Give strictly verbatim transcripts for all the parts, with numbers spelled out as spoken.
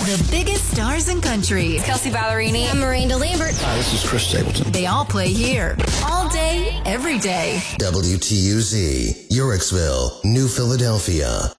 The biggest stars in country. Kelsey Ballerini. I'm Miranda Lambert. Hi, this is Chris Stapleton. They all play here. All day, every day. W T U Z, Yorksville, New Philadelphia.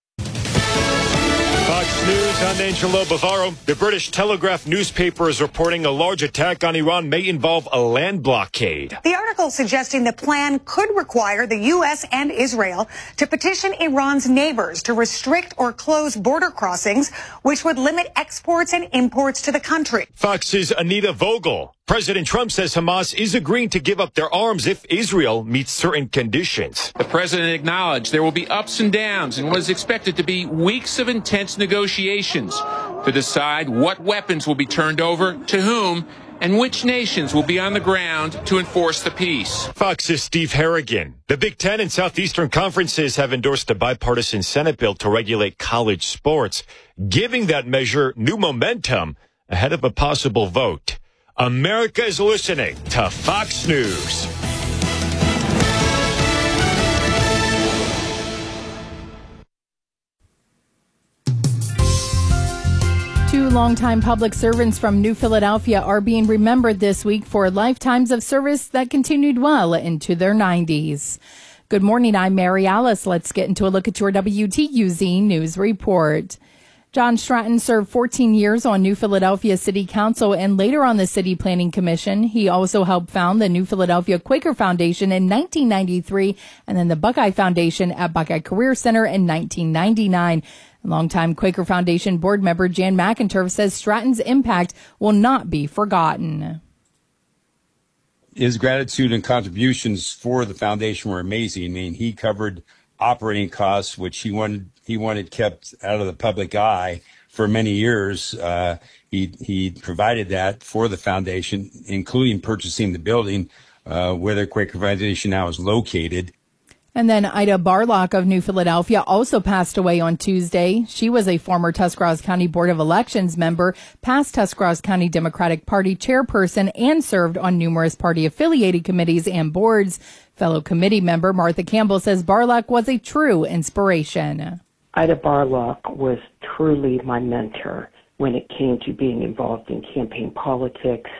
Fox News, I'm Angelo Bavaro. The British Telegraph newspaper is reporting a large attack on Iran may involve a land blockade. The article suggesting the plan could require the U S and Israel to petition Iran's neighbors to restrict or close border crossings, which would limit exports and imports to the country. Fox's Anita Vogel. President Trump says Hamas is agreeing to give up their arms if Israel meets certain conditions. The president acknowledged there will be ups and downs in what is expected to be weeks of intense negotiations to decide what weapons will be turned over to whom and which nations will be on the ground to enforce the peace. Fox's Steve Harrigan. The Big Ten and Southeastern conferences have endorsed a bipartisan Senate bill to regulate college sports, giving that measure new momentum ahead of a possible vote. America is listening to Fox News. Two longtime public servants from New Philadelphia are being remembered this week for lifetimes of service that continued well into their nineties. Good morning, I'm Mary Alice. Let's get into a look at your W T U Z News Report. John Stratton served fourteen years on New Philadelphia City Council and later on the City Planning Commission. He also helped found the New Philadelphia Quaker Foundation in nineteen ninety-three and then the Buckeye Foundation at Buckeye Career Center in nineteen ninety-nine. Longtime Quaker Foundation board member Jan McInturf says Stratton's impact will not be forgotten. His gratitude and contributions for the foundation were amazing. I mean, he covered operating costs, which he wanted he wanted kept out of the public eye for many years. Uh, he he provided that for the foundation, including purchasing the building uh, where the Quaker Foundation now is located. And then Ida Barlock of New Philadelphia also passed away on Tuesday. She was a former Tuscarawas County Board of Elections member, past Tuscarawas County Democratic Party chairperson, and served on numerous party-affiliated committees and boards. Fellow committee member Martha Campbell says Barlock was a true inspiration. Ida Barlock was truly my mentor when it came to being involved in campaign politics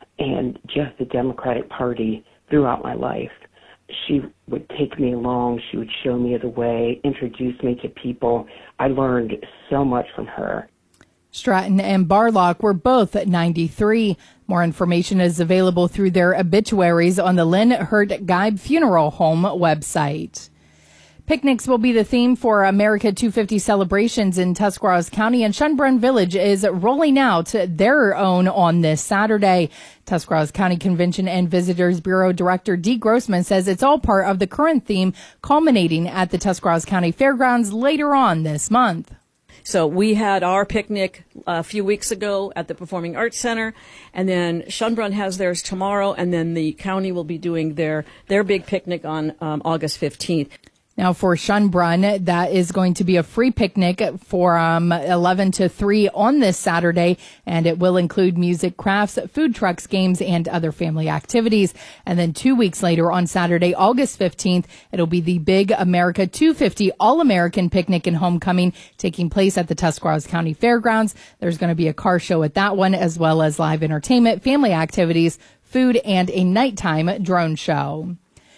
and just the Democratic Party throughout my life. She would take me along. She would show me the way, introduce me to people. I learned so much from her. Stratton and Barlock were both at ninety-three. More information is available through their obituaries on the Lynn Hurt Geib Funeral Home website. Picnics will be the theme for America two fifty celebrations in Tuscarawas County, and Schönbrunn Village is rolling out their own on this Saturday. Tuscarawas County Convention and Visitors Bureau Director Dee Grossman says it's all part of the current theme culminating at the Tuscarawas County Fairgrounds later on this month. So we had our picnic a few weeks ago at the Performing Arts Center, and then Schönbrunn has theirs tomorrow, and then the county will be doing their, their big picnic on um, August fifteenth. Now for Schönbrunn, that is going to be a free picnic for um, eleven to three on this Saturday, and it will include music, crafts, food trucks, games, and other family activities. And then two weeks later on Saturday, August fifteenth, it'll be the big America two fifty All-American Picnic and Homecoming taking place at the Tuscarawas County Fairgrounds. There's going to be a car show at that one, as well as live entertainment, family activities, food, and a nighttime drone show.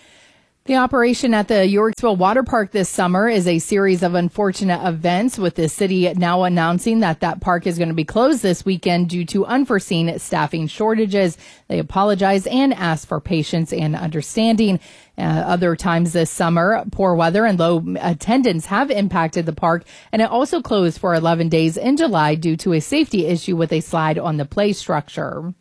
The operation at the Yorksville Water Park this summer is a series of unfortunate events, with the city now announcing that that park is going to be closed this weekend due to unforeseen staffing shortages. They apologize and ask for patience and understanding. Uh, other times this summer, poor weather and low attendance have impacted the park, and it also closed for eleven days in July due to a safety issue with a slide on the play structure.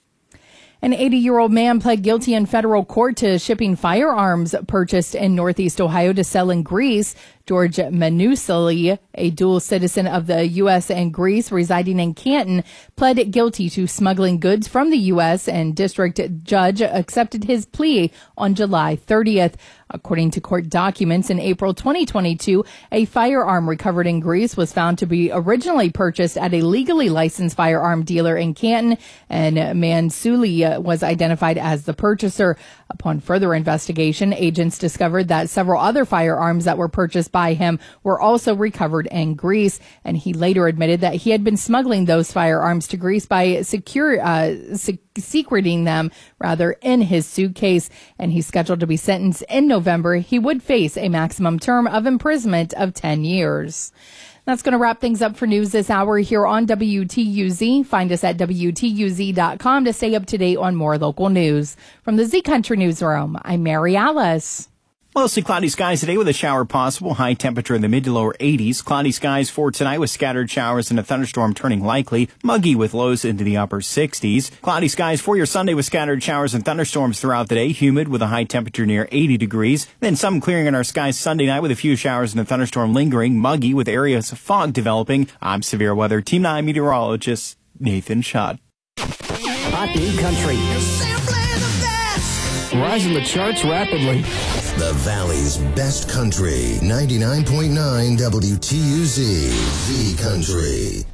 An eighty-year-old man pled guilty in federal court to shipping firearms purchased in Northeast Ohio to sell in Greece. George Manusili, a dual citizen of the U S and Greece residing in Canton, pled guilty to smuggling goods from the U S, and district judge accepted his plea on July thirtieth. According to court documents, in April twenty twenty-two, a firearm recovered in Greece was found to be originally purchased at a legally licensed firearm dealer in Canton, and Manusili was identified as the purchaser. Upon further investigation, agents discovered that several other firearms that were purchased by him were also recovered in Greece. And he later admitted that he had been smuggling those firearms to Greece by secure, uh, sec- secreting them rather in his suitcase. And he's scheduled to be sentenced in November. He would face a maximum term of imprisonment of ten years. That's going to wrap things up for news this hour here on W T U Z. Find us at W T U Z dot com to stay up to date on more local news. From the Z Country Newsroom, I'm Mary Alice. Mostly cloudy skies today with a shower possible. High temperature in the mid to lower eighties. Cloudy skies for tonight with scattered showers and a thunderstorm turning likely. Muggy with lows into the upper sixties. Cloudy skies for your Sunday with scattered showers and thunderstorms throughout the day. Humid with a high temperature near eighty degrees. Then some clearing in our skies Sunday night with a few showers and a thunderstorm lingering. Muggy with areas of fog developing. I'm Severe Weather Team nine meteorologist Nathan Schott. Hot New Country. Rising the charts rapidly. The Valley's best country. ninety-nine point nine W T U Z. Z Country.